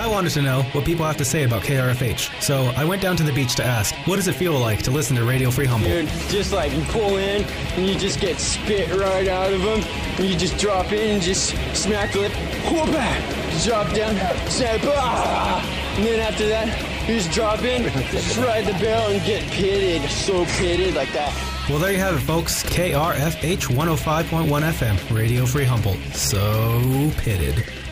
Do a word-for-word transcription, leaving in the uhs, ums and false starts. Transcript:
I wanted to know what people have to say about K R F H, so I went down to the beach to ask, what does it feel like to listen to Radio Free Humboldt? Dude, just like you pull in and you just get spit right out of them, and you just drop in and just smack the lip, whoop, drop down, snap, ah, and then after that, you just drop in, just ride the barrel and get pitted, so pitted like that. Well, there you have it, folks. K R F H one oh five point one F M, Radio Free Humboldt. So pitted.